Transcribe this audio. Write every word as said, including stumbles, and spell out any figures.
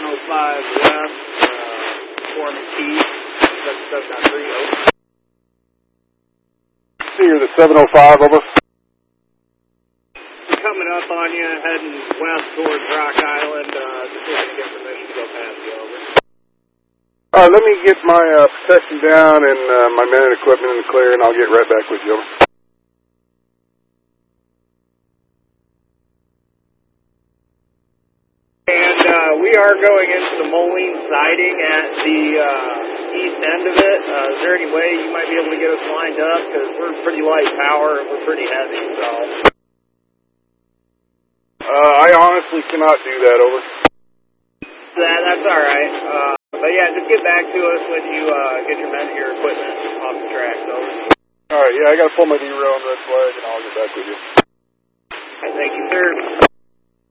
oh five West, uh, Foreman Keith, seven seven nine three, over. See, you're the seven oh five, over. Coming up on you, heading west towards Rock Island, uh, just looking to get permission to go past you, over. All right, let me get my uh, protection down and uh, my men and equipment in the clear, and I'll get right back with you, over. And uh, we are going into the Moline siding at the uh, east end of it. Uh, is there any way you might be able to get us lined up? Because we're pretty light power and we're pretty heavy, so... Uh, I honestly cannot do that, over. That, that's all right. Uh, but yeah, just get back to us when you uh, get your men and your equipment off the track, over. All right, yeah, I got to pull my D-rail on red flag, and I'll get back with you. Thank you, sir.